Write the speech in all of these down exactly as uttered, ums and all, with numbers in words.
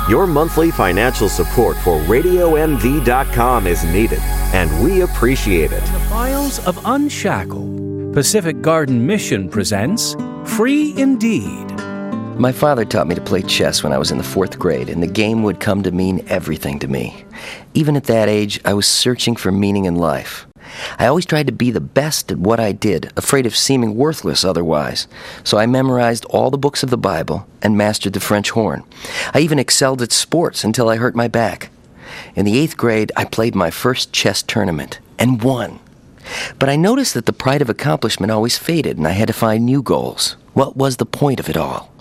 Your monthly financial support for radio m v dot com is needed, and we appreciate it. In the files of Unshackled, Pacific Garden Mission presents Free Indeed. My father taught me to play chess when I was in the fourth grade, and the game would come to mean everything to me. Even at that age, I was searching for meaning in life. I always tried to be the best at what I did, afraid of seeming worthless otherwise. So I memorized all the books of the Bible and mastered the French horn. I even excelled at sports until I hurt my back. In the eighth grade, I played my first chess tournament and won. But I noticed that the pride of accomplishment always faded, and I had to find new goals. What was the point of it all?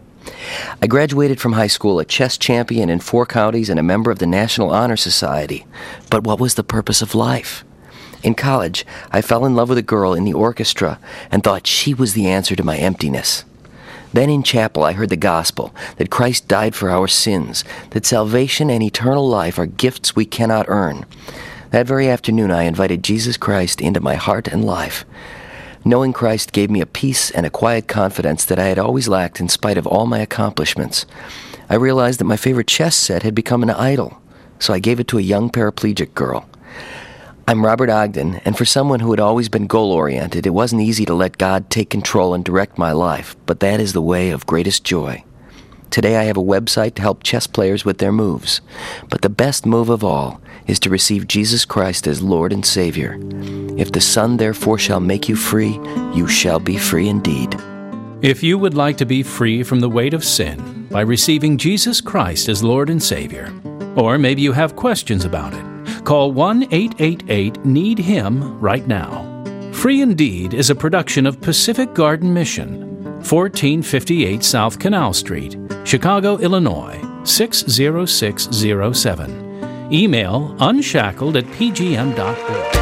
I graduated from high school a chess champion in four counties and a member of the National Honor Society. But what was the purpose of life? In college, I fell in love with a girl in the orchestra and thought she was the answer to my emptiness. Then in chapel, I heard the gospel, that Christ died for our sins, that salvation and eternal life are gifts we cannot earn. That very afternoon, I invited Jesus Christ into my heart and life. Knowing Christ gave me a peace and a quiet confidence that I had always lacked in spite of all my accomplishments. I realized that my favorite chess set had become an idol, so I gave it to a young paraplegic girl. I'm Robert Ogden, and for someone who had always been goal-oriented, it wasn't easy to let God take control and direct my life, but that is the way of greatest joy. Today I have a website to help chess players with their moves, but the best move of all is to receive Jesus Christ as Lord and Savior. If the Son therefore shall make you free, you shall be free indeed. If you would like to be free from the weight of sin by receiving Jesus Christ as Lord and Savior, or maybe you have questions about it, call one eight eight eight need him right now. Free Indeed is a production of Pacific Garden Mission, fourteen fifty-eight South Canal Street, Chicago, Illinois, six zero six zero seven. Email unshackled at p g m dot org.